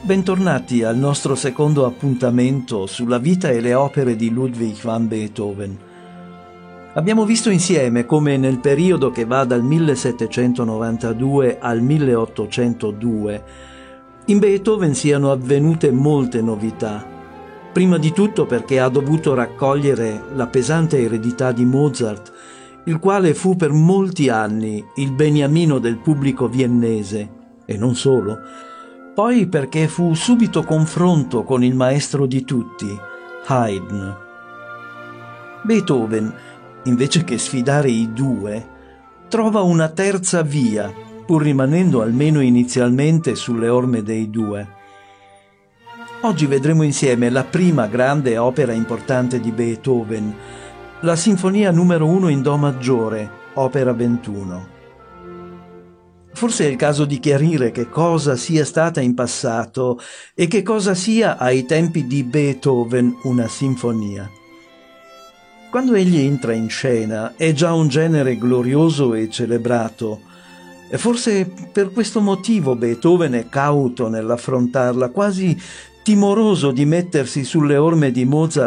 Bentornati al nostro secondo appuntamento sulla vita e le opere di Ludwig van Beethoven. Abbiamo visto insieme come nel periodo che va dal 1792 al 1802 in Beethoven siano avvenute molte novità. Prima di tutto perché ha dovuto raccogliere la pesante eredità di Mozart, il quale fu per molti anni il beniamino del pubblico viennese, e non solo. Poi perché fu subito confronto con il maestro di tutti, Haydn. Beethoven, invece che sfidare i due, trova una terza via, pur rimanendo almeno inizialmente sulle orme dei due. Oggi vedremo insieme la prima grande opera importante di Beethoven, la Sinfonia numero 1 in Do maggiore, opera 21. Forse è il caso di chiarire che cosa sia stata in passato e che cosa sia ai tempi di Beethoven una sinfonia. Quando egli entra in scena è già un genere glorioso e celebrato, e forse per questo motivo Beethoven è cauto nell'affrontarla, quasi timoroso di mettersi sulle orme di Mozart